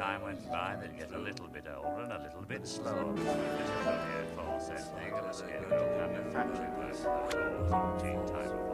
time went by, they'd get a little bit older and a little bit slower. This is the false ending of a scarecrow manufactured by the laws of tea time.